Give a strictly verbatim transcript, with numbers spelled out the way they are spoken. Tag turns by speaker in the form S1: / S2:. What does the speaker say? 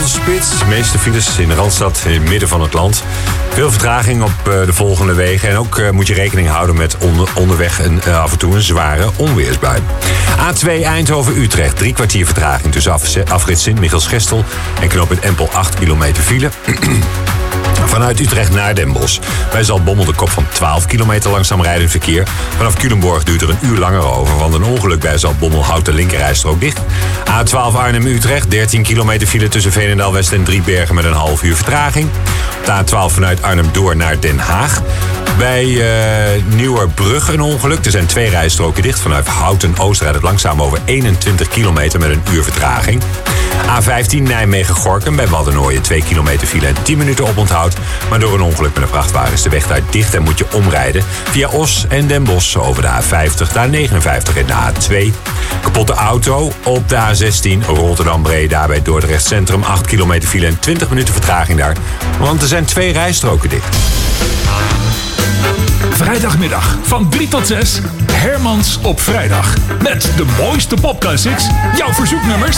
S1: avondspits. De meeste files in de Randstad in het midden van het land. Veel vertraging op de volgende wegen. En ook moet je rekening houden met onder, onderweg een, uh, af en toe een zware onweersbui. A twee Eindhoven-Utrecht. Drie kwartier vertraging tussen af, afrit Sint-Michiels-Gestel en knooppunt Empel acht kilometer file. Vanuit Utrecht naar Den Bosch. Bij Zaltbommel de kop van twaalf kilometer langzaam rijdend verkeer. Vanaf Culemborg duurt er een uur langer over. Want een ongeluk bij Zaltbommel houdt de linkerrijstrook dicht. A twaalf Arnhem-Utrecht. dertien kilometer file tussen Veenendaal-West en Driebergen met een half uur vertraging. Op de A twaalf vanuit Arnhem door naar Den Haag. Bij uh, Nieuwerbrug een ongeluk. Er zijn twee rijstroken dicht. Vanuit Houten-Oost rijdt het langzaam over eenentwintig kilometer met een uur vertraging. A vijftien Nijmegen-Gorkum bij Waddenooien twee kilometer file en tien minuten oponthoud. Maar door een ongeluk met een vrachtwagen is de weg daar dicht en moet je omrijden. Via Os en Den Bosch over de A vijftig, de A negenenvijftig en de A twee. Kapotte auto op de A zestien Rotterdam-Breda bij Dordrecht Centrum. acht kilometer file en twintig minuten vertraging daar. Want er zijn twee rijstroken dicht.
S2: Vrijdagmiddag van drie tot zes. Hermans op vrijdag. Met de mooiste popclassics, jouw verzoeknummers